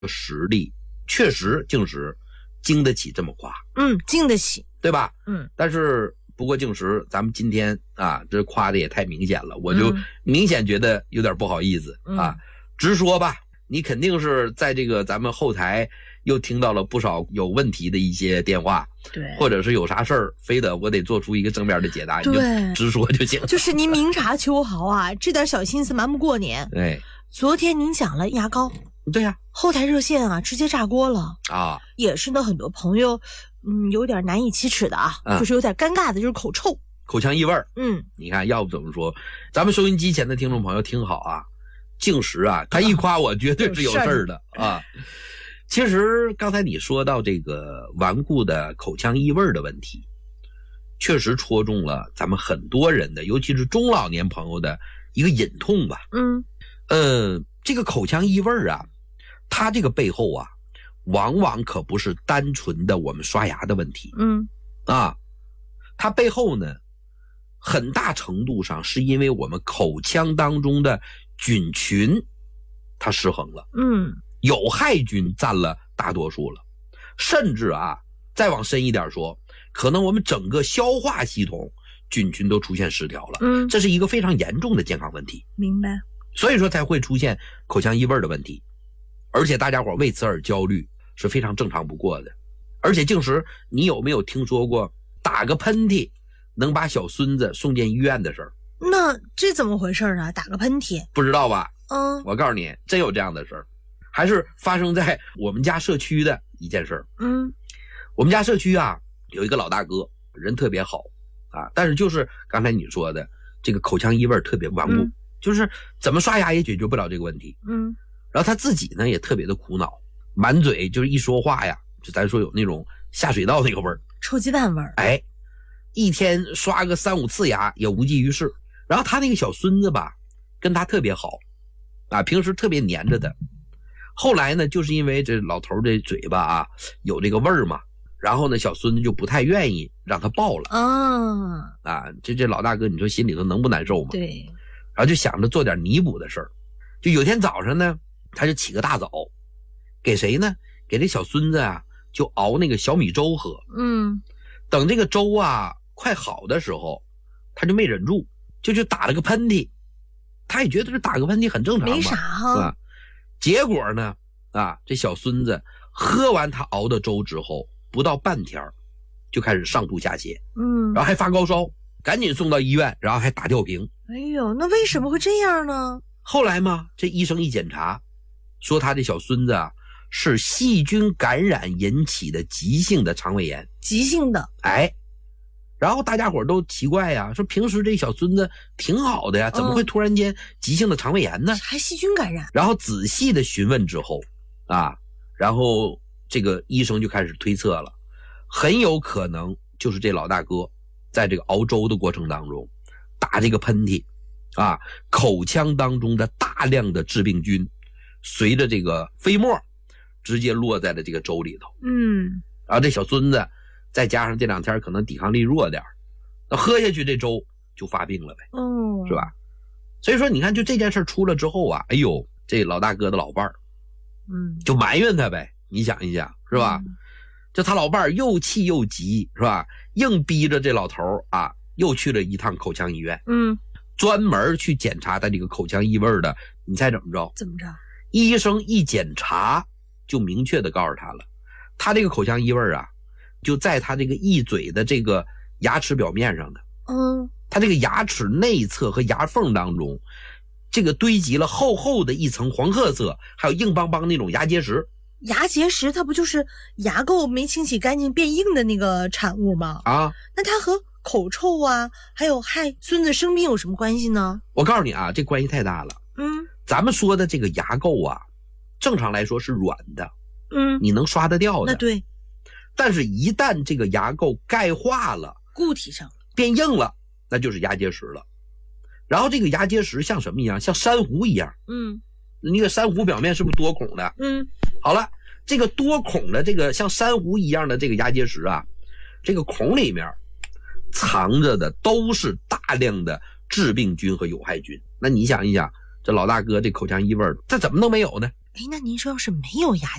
实力确实净石经得起这么夸， 经得起， 对吧？但是不过净石咱们今天啊，这夸的也太明显了，我就明显觉得有点不好意思啊。直说吧，你肯定是在这个咱们后台又听到了不少有问题的一些电话， 对， 或者是有啥事儿，非得我得做出一个正面的解答，你就直说就行。 就是您明察秋毫啊，这点小心思瞒不过您。昨天您讲了牙膏， 对呀， 后台热线啊直接炸锅了啊， 也是呢，很多朋友有点难以启齿的啊，就是有点尴尬的，就是口臭、 口腔异味。你看，要不怎么说，咱们收音机前的听众朋友听好啊，净石啊，他一夸我绝对是有事儿的啊。其实刚才你说到这个顽固的口腔异味的问题，确实戳中了咱们很多人的，尤其是中老年朋友的一个隐痛吧。这个口腔异味啊，它这个背后啊，往往可不是单纯的我们刷牙的问题。它背后呢，很大程度上是因为我们口腔当中的菌群它失衡了。有害菌占了大多数了，甚至啊，再往深一点说，可能我们整个消化系统菌群都出现失调了。这是一个非常严重的健康问题。 明白。 所以说才会出现口腔异味的问题，而且大家伙为此而焦虑是非常正常不过的。而且净石，你有没有听说过打个喷嚏能把小孙子送进医院的事儿？ 那这怎么回事啊？打个喷嚏不知道吧？我告诉你，真有这样的事儿，还是发生在我们家社区的一件事儿。我们家社区啊，有一个老大哥，人特别好啊，但是就是刚才你说的这个口腔异味特别顽固，就是怎么刷牙也解决不了这个问题。然后他自己呢也特别的苦恼，满嘴就是一说话呀，就咱说有那种下水道那个味儿， 臭鸡蛋味儿。 一天刷个3-5次牙也无济于事。然后他那个小孙子吧，跟他特别好啊，平时特别黏着他。后来呢，就是因为这老头这嘴巴啊有这个味儿嘛，然后呢小孙子就不太愿意让他抱了。这老大哥你说心里头能不难受吗？ 对。 然后就想着做点弥补的事儿，就有天早上呢，他就起个大早，给谁呢？给这小孙子啊，就熬那个小米粥喝。等这个粥啊快好的时候，他就没忍住，就打了个喷嚏。他也觉得这打个喷嚏很正常嘛， 没啥哈。 结果呢，这小孙子喝完他熬的粥之后，不到半天就开始上吐下泻，然后还发高烧，赶紧送到医院，然后还打吊瓶。 哎呦，那为什么会这样呢？ 后来嘛，这医生一检查，说他这小孙子啊是细菌感染引起的急性的肠胃炎。 急性的。 然后大家伙都奇怪呀，说平时这小孙子挺好的呀，怎么会突然间急性的肠胃炎呢？ 还细菌感染。然后仔细的询问之后然后这个医生就开始推测了，很有可能就是这老大哥在这个熬粥的过程当中打这个喷嚏口腔当中的大量的致病菌随着这个飞沫直接落在了这个粥里头。然后这小孙子再加上这2天可能抵抗力弱点，那喝下去这粥就发病了呗。是吧？所以说你看，就这件事出了之后啊，哎呦，这老大哥的老伴儿就埋怨他呗。你想一想，是吧？就他老伴儿又气又急，是吧？硬逼着这老头又去了一趟口腔医院。专门去检查他这个口腔异味的。你猜怎么着？ 怎么着？ 医生一检查就明确的告诉他了，他这个口腔异味就在他这个一嘴的这个牙齿表面上的。他这个牙齿内侧和牙缝当中，这个堆积了厚厚的一层黄褐色还有硬邦邦那种牙结石。 牙结石它不就是牙垢没清洗干净变硬的那个产物吗？那它和口臭还有害孙子生病有什么关系呢？ 我告诉你这关系太大了。咱们说的这个牙垢正常来说是软的，你能刷得掉的。 那对。 但是一旦这个牙垢钙化了， 固体上了， 变硬了，那就是牙结石了。然后这个牙结石像什么一样？像珊瑚一样。那个珊瑚表面是不是多孔的？好了，这个多孔的这个像珊瑚一样的这个牙结石这个孔里面藏着的都是大量的致病菌和有害菌。那你想一想，这老大哥这口腔异味，这怎么能没有呢？ 哎，那您说要是没有牙